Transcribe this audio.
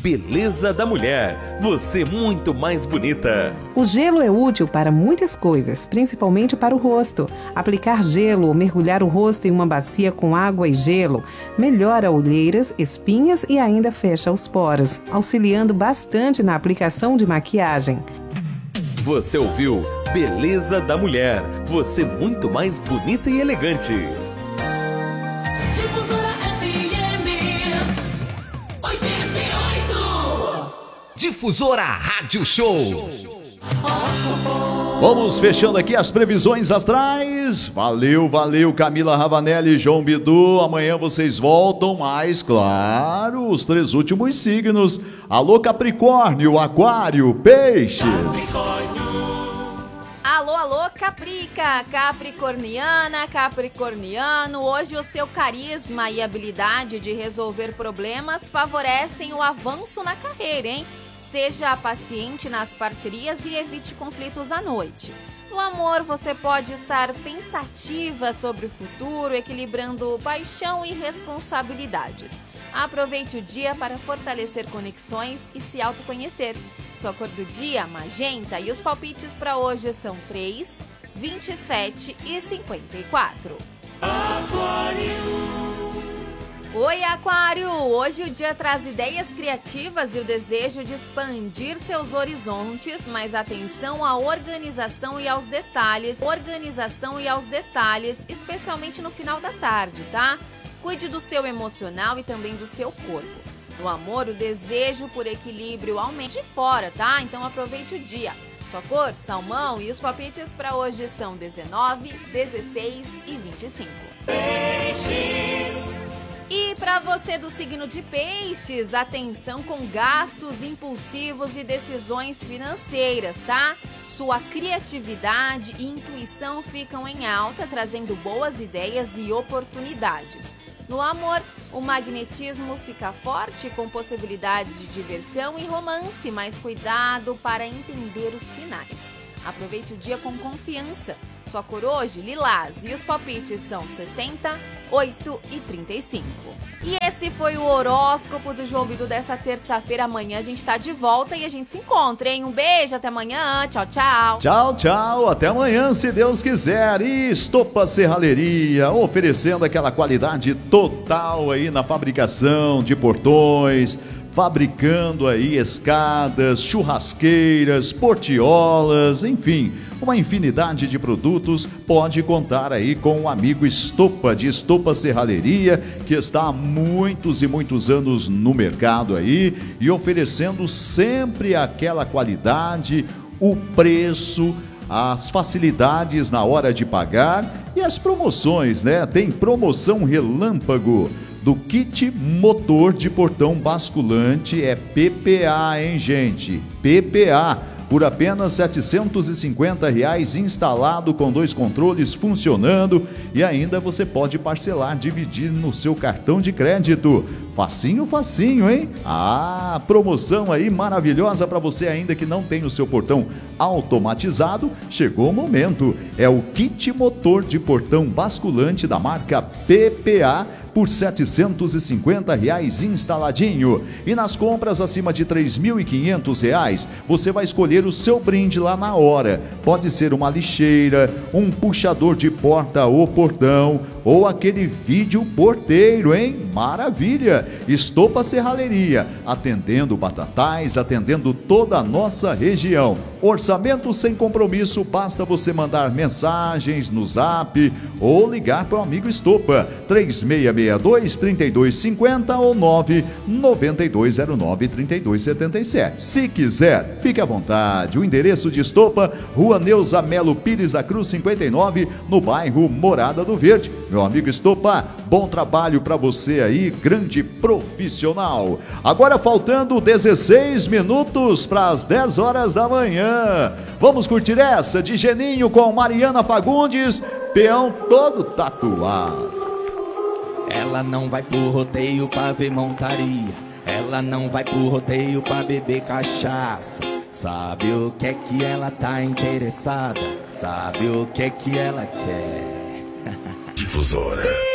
Beleza da Mulher, você muito mais bonita. O gelo é útil para muitas coisas, principalmente para o rosto. Aplicar gelo ou mergulhar o rosto em uma bacia com água e gelo melhora olheiras, espinhas e ainda fecha os poros, auxiliando bastante na aplicação de maquiagem. Você ouviu Beleza da Mulher, você muito mais bonita e elegante. Difusora Rádio Show. Vamos fechando aqui as previsões astrais. Valeu, Camila Ravanelli e João Bidu. Amanhã vocês voltam, mas claro, os 3 últimos signos. Alô, Capricórnio, Aquário, Peixes. Alô, Caprica, capricorniana, capricorniano. Hoje o seu carisma e habilidade de resolver problemas favorecem o avanço na carreira, hein? Seja paciente nas parcerias e evite conflitos à noite. No amor, você pode estar pensativa sobre o futuro, equilibrando paixão e responsabilidades. Aproveite o dia para fortalecer conexões e se autoconhecer. Sua cor do dia, magenta, e os palpites para hoje são 3, 27 e 54. Oi, Aquário! Hoje o dia traz ideias criativas e o desejo de expandir seus horizontes, mas atenção à organização e aos detalhes. Especialmente no final da tarde, tá? Cuide do seu emocional e também do seu corpo. No amor, o desejo por equilíbrio aumenta de fora, tá? Então aproveite o dia. Sua cor, salmão, e os palpites para hoje são 19, 16 e 25. Peixes. E para você do signo de Peixes, atenção com gastos impulsivos e decisões financeiras, tá? Sua criatividade e intuição ficam em alta, trazendo boas ideias e oportunidades. No amor, o magnetismo fica forte com possibilidades de diversão e romance, mas cuidado para entender os sinais. Aproveite o dia com confiança. Sua cor hoje, lilás, e os palpites são 60, 8 e 35. E esse foi o horóscopo do João Bidu dessa terça-feira. Amanhã a gente tá de volta e a gente se encontra, hein? Um beijo, até amanhã. Tchau, tchau. Tchau, tchau. Até amanhã, se Deus quiser. E Estopa Serralheria, oferecendo aquela qualidade total aí na fabricação de portões, fabricando aí escadas, churrasqueiras, portiolas, enfim, uma infinidade de produtos. Pode contar aí com o amigo Estopa, de Estopa Serralheria, que está há muitos e muitos anos no mercado aí e oferecendo sempre aquela qualidade, o preço, as facilidades na hora de pagar e as promoções, né? Tem promoção relâmpago do kit motor de portão basculante, é PPA, hein, gente? PPA, por apenas R$ 750 instalado, com 2 controles funcionando, e ainda você pode parcelar, dividir no seu cartão de crédito. Facinho, facinho, hein? Ah, promoção aí maravilhosa para você ainda que não tem o seu portão automatizado. Chegou o momento. É o kit motor de portão basculante da marca PPA por R$ 750 instaladinho. E nas compras acima de R$ 3.500, você vai escolher o seu brinde lá na hora. Pode ser uma lixeira, um puxador de porta ou portão, ou aquele vídeo porteiro, hein? Maravilha! Estopa Serralheria, atendendo Batatais, atendendo toda a nossa região. Orçamento sem compromisso, basta você mandar mensagens no Zap ou ligar para o amigo Estopa, 3662-3250 ou 99209-3277. Se quiser, fique à vontade. O endereço de Estopa, Rua Neuza Melo Pires da Cruz 59, no bairro Morada do Verde. Meu amigo Estopa, bom trabalho para você aí, grande profissional. Agora faltando 16 minutos para as 10 horas da manhã. Vamos curtir essa de Geninho com Mariana Fagundes, peão todo tatuado. Ela não vai pro rodeio pra ver montaria, ela não vai pro rodeio pra beber cachaça. Sabe o que é que ela tá interessada, sabe o que é que ela quer. Difusora.